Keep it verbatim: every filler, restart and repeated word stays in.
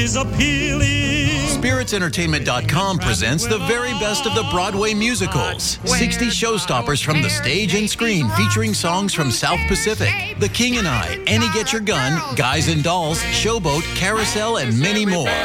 is appealing. Spirits Entertainment dot com presents the very best of the Broadway musicals. sixty showstoppers from the stage and screen featuring songs from South Pacific, The King and I, Annie Get Your Gun, Guys and Dolls, Showboat, Carousel, and many more.